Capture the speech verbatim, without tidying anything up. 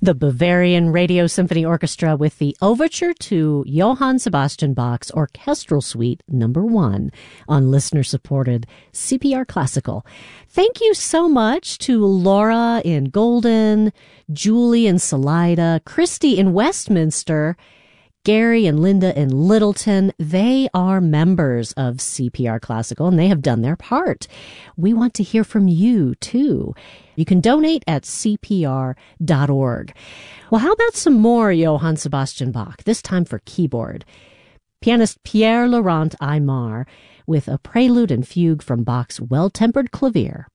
The Bavarian Radio Symphony Orchestra with the overture to Johann Sebastian Bach's Orchestral Suite number one on listener-supported C P R Classical. Thank you so much to Laura in Golden, Julie in Salida, Christy in Westminster, Gary and Linda in Littleton. They are members of C P R Classical, and they have done their part. We want to hear from you, too. You can donate at C P R dot org. Well, how about some more Johann Sebastian Bach, this time for keyboard? Pianist Pierre Laurent Aymar with a prelude and fugue from Bach's Well-Tempered Clavier.